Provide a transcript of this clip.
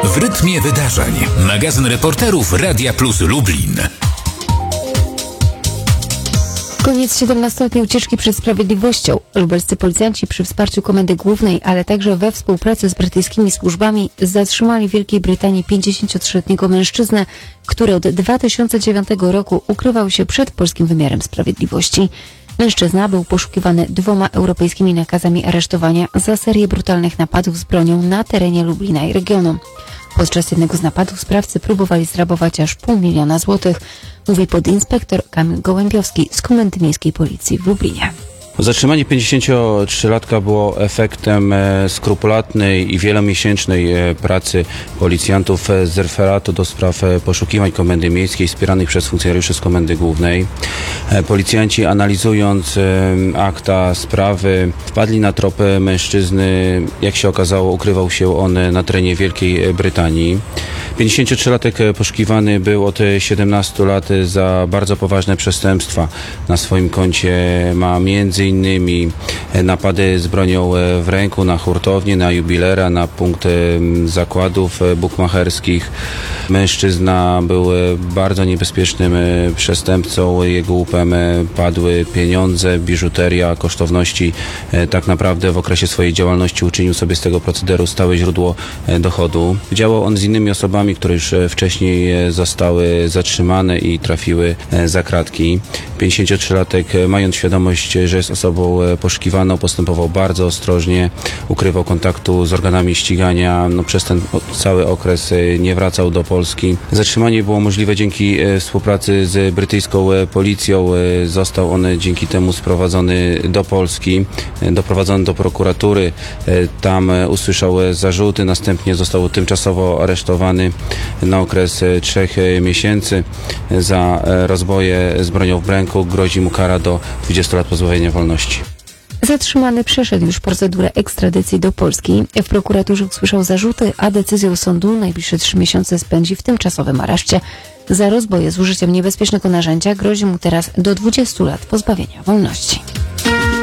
W rytmie wydarzeń. Magazyn reporterów Radia Plus Lublin. Koniec 17-letniej ucieczki przed sprawiedliwością. Lubelscy policjanci przy wsparciu Komendy Głównej, ale także we współpracy z brytyjskimi służbami zatrzymali w Wielkiej Brytanii 53-letniego mężczyznę, który od 2009 roku ukrywał się przed polskim wymiarem sprawiedliwości. Mężczyzna był poszukiwany 2 europejskimi nakazami aresztowania za serię brutalnych napadów z bronią na terenie Lublina i regionu. Podczas jednego z napadów sprawcy próbowali zrabować aż 500 000 złotych, mówi podinspektor Kamil Gołębiowski z Komendy Miejskiej Policji w Lublinie. Zatrzymanie 53-latka było efektem skrupulatnej i wielomiesięcznej pracy policjantów z referatu do spraw poszukiwań Komendy Miejskiej wspieranych przez funkcjonariuszy z Komendy Głównej. Policjanci, analizując akta sprawy, wpadli na trop mężczyzny. Jak się okazało, ukrywał się on na terenie Wielkiej Brytanii. 53-latek poszukiwany był od 17 lat za bardzo poważne przestępstwa. Na swoim koncie ma między innymi napady z bronią w ręku na hurtownię, na jubilera, na punkt zakładów bukmacherskich. Mężczyzna był bardzo niebezpiecznym przestępcą. Jego łupem padły pieniądze, biżuteria, kosztowności. Tak naprawdę w okresie swojej działalności uczynił sobie z tego procederu stałe źródło dochodu. Działał on z innymi osobami, które już wcześniej zostały zatrzymane i trafiły za kratki. 53-latek, mając świadomość, że jest osobą poszukiwaną, postępował bardzo ostrożnie, ukrywał kontaktu z organami ścigania. Przez ten cały okres nie wracał do Polski. Zatrzymanie było możliwe dzięki współpracy z brytyjską policją. Został on dzięki temu sprowadzony do Polski, doprowadzony do prokuratury. Tam usłyszał zarzuty, następnie został tymczasowo aresztowany na okres 3 miesięcy za rozboje z bronią w ręku. Grozi mu kara do 20 lat pozbawienia wolności. Zatrzymany przeszedł już procedurę ekstradycji do Polski. W prokuraturze usłyszał zarzuty, a decyzją sądu najbliższe 3 miesiące spędzi w tymczasowym areszcie. Za rozboje z użyciem niebezpiecznego narzędzia grozi mu teraz do 20 lat pozbawienia wolności.